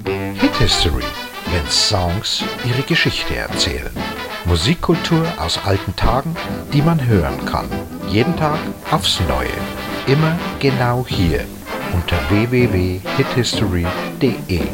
Hit History, wenn Songs ihre Geschichte erzählen. Musikkultur aus alten Tagen, die man hören kann. Jeden Tag aufs Neue. Immer genau hier unter www.hithistory.de.